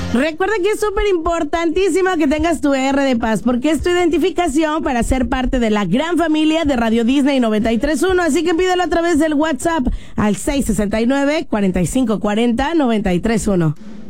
Recuerda que es súper importantísimo que tengas tu R de Paz, porque es tu identificación para ser parte de la gran familia de Radio Disney 93.1, así que pídelo a través del WhatsApp al 669-4540-93.1.